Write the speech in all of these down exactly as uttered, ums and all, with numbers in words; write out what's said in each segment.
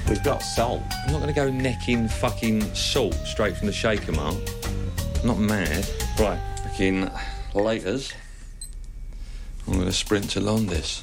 We've got salt. I'm not going to go necking fucking salt straight from the shaker, Mark. I'm not mad. Right, fucking laters. I'm going to sprint to Londis.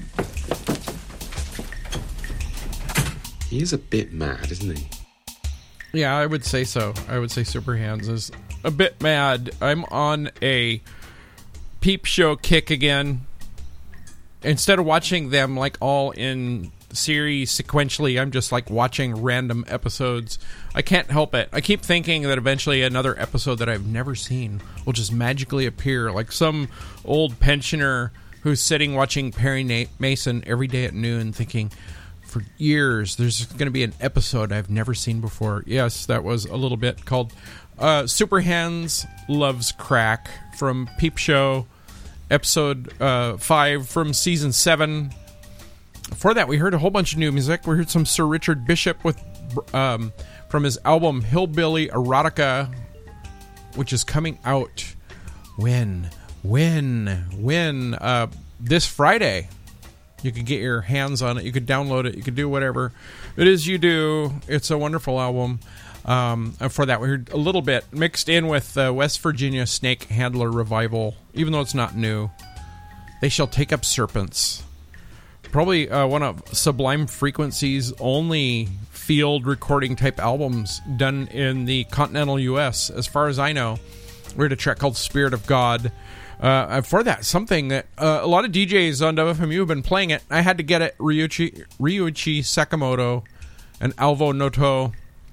He is a bit mad, isn't he? Yeah, I would say so. I would say Super Hands is a bit mad. I'm on a peep show kick again. Instead of watching them like all in series sequentially, I'm just like watching random episodes. I can't help it. I keep thinking that eventually another episode that I've never seen will just magically appear, like some old pensioner who's sitting watching Perry Na- Mason every day at noon thinking, for years there's going to be an episode I've never seen before. Yes, that was a little bit called uh, Super Hands Loves Crack from Peep Show, episode uh, five from season seven. Before that, we heard a whole bunch of new music. We heard some Sir Richard Bishop with um, from his album Hillbilly Erotica, which is coming out when, when, when uh, this Friday. You could get your hands on it. You could download it. You could do whatever it is you do. It's a wonderful album. Um, and for that, we heard a little bit mixed in with uh, West Virginia Snake Handler Revival, even though it's not new. They Shall Take Up Serpents. Probably uh, one of Sublime Frequency's only field recording type albums done in the continental U S, as far as I know. We heard a track called Spirit of God. Uh, and for that, something that uh, a lot of D Js on W F M U have been playing it. I had to get it. Ryuichi, Ryuichi Sakamoto and Alvo Noto.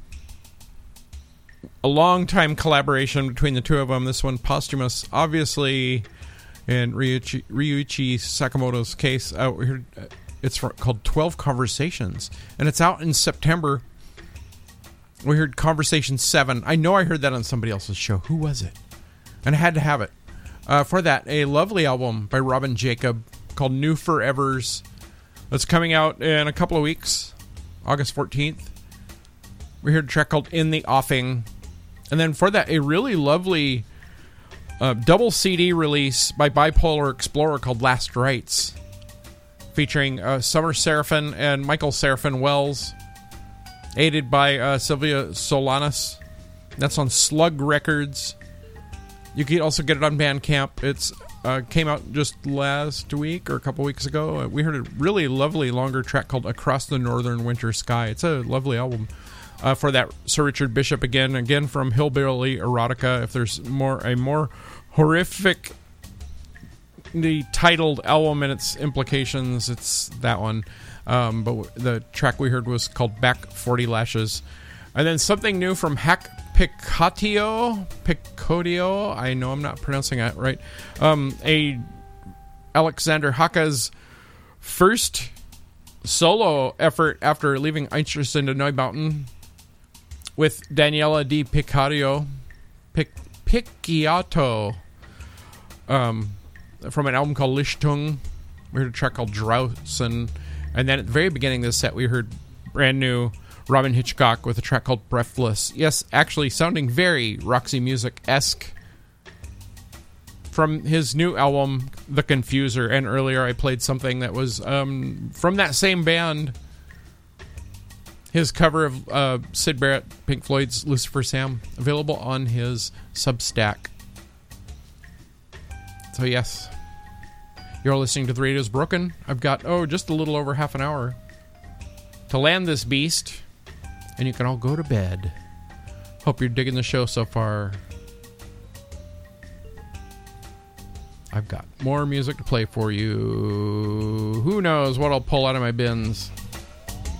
A long-time collaboration between the two of them. This one posthumous, obviously, in Ryuichi, Ryuichi Sakamoto's case. Uh, we heard, uh, it's for, called twelve Conversations, and it's out in September. We heard Conversation seven. I know I heard that on somebody else's show. Who was it? And I had to have it. Uh, for that, a lovely album by Robin Jacob called New Forevers. That's coming out in a couple of weeks, August fourteenth. We heard a track called In the Offing. And then for that, a really lovely uh, double C D release by Bipolar Explorer called Last Rites, featuring uh, Summer Seraphin and Michael Seraphin Wells, aided by uh, Sylvia Solanas. That's on Slug Records. You can also get it on Bandcamp. It's uh, came out just last week or a couple weeks ago. Uh, we heard a really lovely longer track called Across the Northern Winter Sky. It's a lovely album. Uh, for that, Sir Richard Bishop again, again from Hillbilly Erotica. If there's more a more horrific the titled album and its implications, it's that one. Um, but the track we heard was called Back forty Lashes. And then something new from Hack Picatio, Picodio, I know I'm not pronouncing that right. Um, a Alexander Haka's first solo effort after leaving Einstürzende Neubauten with Daniela Di Picatio, Pic, Picciato, um, from an album called Lichtung. We heard a track called Draußen, and then at the very beginning of the set we heard brand new Robin Hitchcock with a track called Breathless. Yes, actually sounding very Roxy Music-esque from his new album, The Confuser. And earlier I played something that was um, from that same band. His cover of uh, Syd Barrett, Pink Floyd's Lucifer Sam, available on his Substack. So yes, you're listening to The Radio's Broken. I've got, oh, just a little over half an hour to land this beast, and you can all go to bed. Hope you're digging the show so far. I've got more music to play for you. Who knows what I'll pull out of my bins.